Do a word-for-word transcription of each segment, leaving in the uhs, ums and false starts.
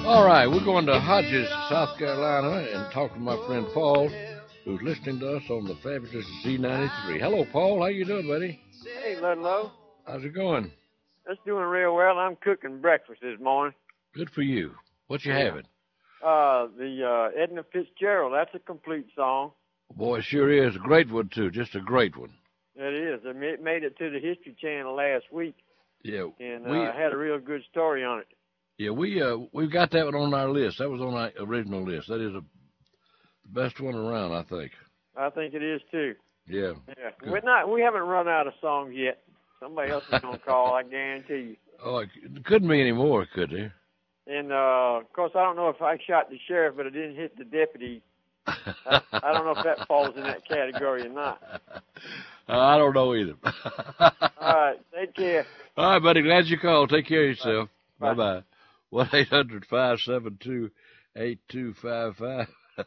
All right, we're going to Hodges, South Carolina, and talk to my friend Paul, who's listening to us on the fabulous Z ninety-three. Hello, Paul. How you doing, buddy? Hey, Ludlow. How's it going? It's doing real well. I'm cooking breakfast this morning. Good for you. What you Yeah. having? Uh, the uh, Edna Fitzgerald. That's a complete song. Boy, it sure is. A great one, too. Just a great one. It is. It made it to the History Channel last week. Yeah. And we uh, had a real good story on it. Yeah, we uh we've got that one on our list. That was on our original list. That is a, the best one around, I think. I think it is too. Yeah. Yeah. Good. We're not. We haven't run out of songs yet. Somebody else is gonna call. I guarantee you. Oh, it couldn't be any more, could there? And uh, of course, I don't know if I shot the sheriff, but it didn't hit the deputy. I, I don't know if that falls in that category or not. Uh, I don't know either. All right. Take care. All right, buddy. Glad you called. Take care of yourself. Bye. Bye-bye. one eight hundred five seven two eight two five five.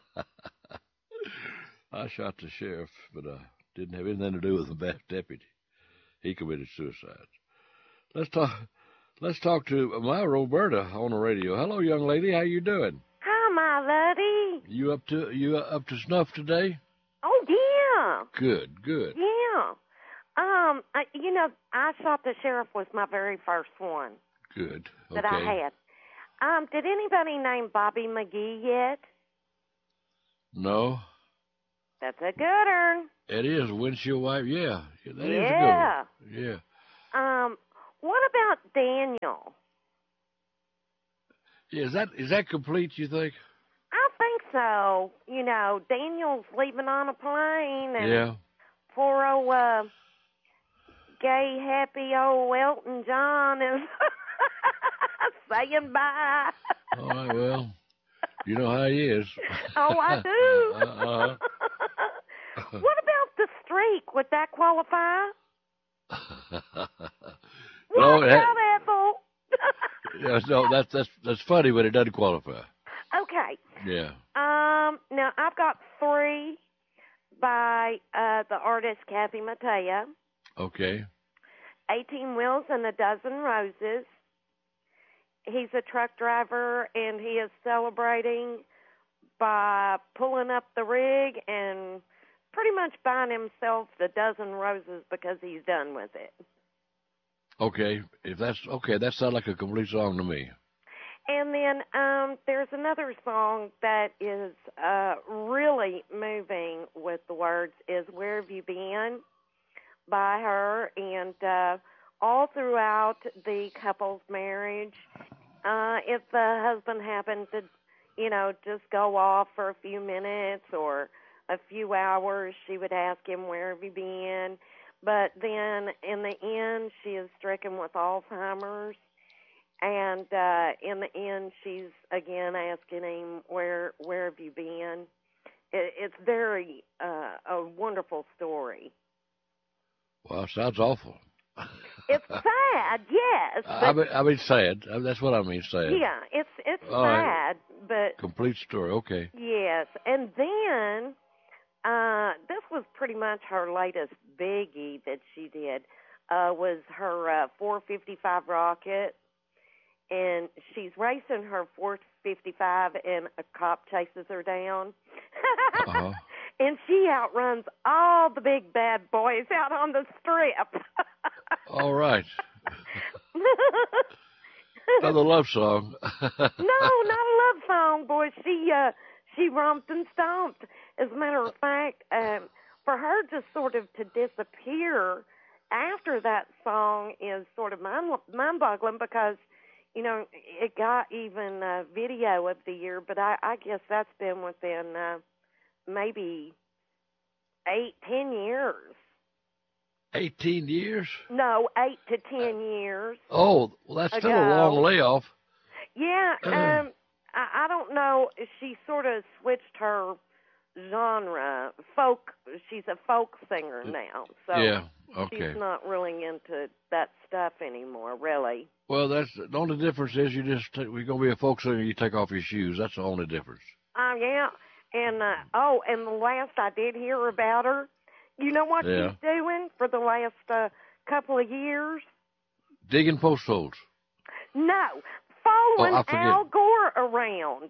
I shot the sheriff, but uh, didn't have anything to do with the bad deputy. He committed suicide. Let's talk. Let's talk to my Roberta on the radio. Hello, young lady. How you doing? Hi, my lady. You up to you up to snuff today? Oh yeah. Good, good. Yeah. Um, I, you know, I shot the sheriff was my very first one Good. Okay. that I had. Um, did anybody name Bobby McGee yet? No. That's a good one. It is a windshield wiper. Yeah, that is Yeah. a good one. Yeah. Um, what about Daniel? Yeah, is that is that complete, you think? I think so. You know, Daniel's leaving on a plane, and Yeah. poor old uh, gay, happy old Elton John is saying bye. All right, well, you know how he is. Oh, I do. uh-huh. What about the streak? Would that qualify? No, What it about Ethel? yeah, no, that's that's that's funny, but it doesn't qualify. Okay. Yeah. Um. Now I've got three by uh, the artist Kathy Mattea. Okay. Eighteen Wheels and a Dozen Roses. He's a truck driver, and he is celebrating by pulling up the rig and pretty much buying himself the dozen roses because he's done with it. Okay. If that's okay, that sounds like a complete song to me. And then um, there's another song that is uh, really moving with the words is Where Have You Been by her. And uh, all throughout the couple's marriage, uh, if the husband happened to, you know, just go off for a few minutes or a few hours, she would ask him, where have you been? But then in the end, she is stricken with Alzheimer's. And uh, in the end, she's again asking him, "Where, where have you been?" It, it's very uh, a wonderful story. Well, sounds awful. It's sad, yes. I mean, I mean, sad. That's what I mean, sad. Yeah, it's it's All right. sad, but Complete story. Okay. yes. And then uh, this was pretty much her latest biggie that she did. Uh, was her uh, four fifty-five rocket. And she's racing her four fifty-five, and a cop chases her down. Uh-huh. And she outruns all the big bad boys out on the strip. All right. Another love song. No, not a love song, boy. She uh, she romped and stomped. As a matter of fact, um, for her just sort of to disappear after that song is sort of mind mind-boggling because, you know, it got even uh, video of the year, but I, I guess that's been within uh, maybe eight, ten years. Eighteen years? No, eight to ten years. Oh, well, that's still a ago. long layoff. Yeah, um, I, I don't know. She sort of switched her genre. Folk. She's a folk singer now, so Yeah. Okay. she's not really into that stuff anymore, really. Well, that's the only difference is you just take, we're gonna be a folk singer. You take off your shoes. That's the only difference. Oh, yeah. And, uh, oh, and the last I did hear about her, you know what Yeah. she's doing for the last uh, couple of years? Digging post holes. No, fall following oh, I forget. Al Gore around.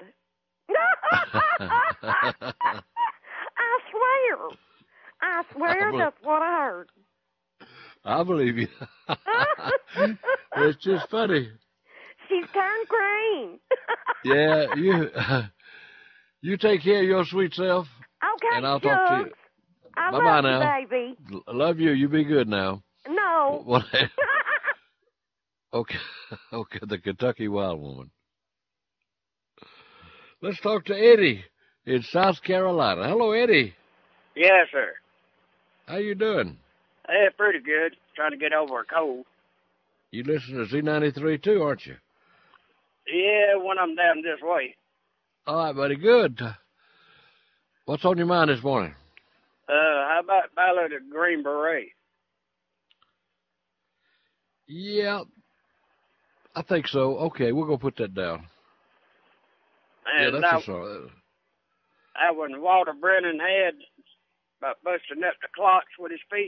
I swear. I swear I that's what I heard. I believe you. It's just funny. She's turned green. Yeah, you you take care of your sweet self. Okay, and I'll talk to you. I Bye love bye you, now. baby. L- love you. You be good now. No. What? Okay, okay. The Kentucky Wild Woman. Let's talk to Eddie in South Carolina. Hello, Eddie. Yes, sir. How you doing? Yeah, pretty good. Trying to get over a cold. You listen to Z ninety-three too, aren't you? Yeah, when I'm down this way. All right, buddy. Good. What's on your mind this morning? Uh, how about Ballad of Green Beret? Yeah, I think so. Okay, we're gonna put that down. And yeah, that, that's a song. that one Walter Brennan had about busting up the clocks with his feet.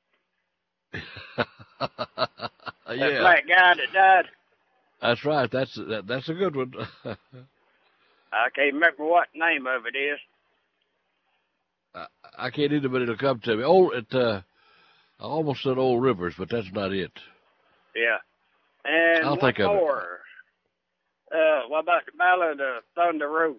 That Yeah, black guy that died. that's right. That's that, that's a good one. I can't remember what the name of it is. I, I can't either, but it'll come to me. Old, it, uh, I almost said Old Rivers, but that's not it. Yeah. And I'll one think of it. more. Uh, what about the Ballad of Thunder Road?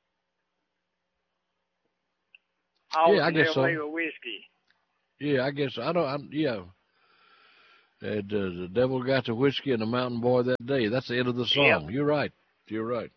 Yeah, I guess so. Illegal whiskey. Yeah, I guess I don't. I, yeah. And, uh, the devil got the whiskey and the mountain boy that day. That's the end of the song. Yep. You're right. You're right.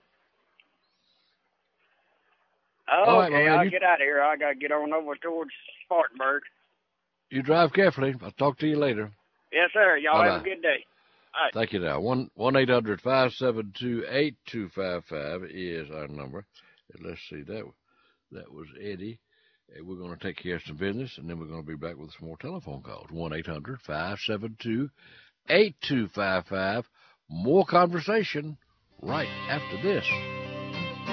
Oh, All right, okay, my man, I'll you- get out of here. I got to get on over towards Spartanburg. You drive carefully. I'll talk to you later. Yes, sir. Y'all Bye-bye. have a good day. All right. Thank you now. One one eight hundred five seven two eight two five five is our number. And let's see, that that was Eddie. And we're going to take care of some business, and then we're going to be back with some more telephone calls. One eight hundred five seven two eight two five five. More conversation right after this.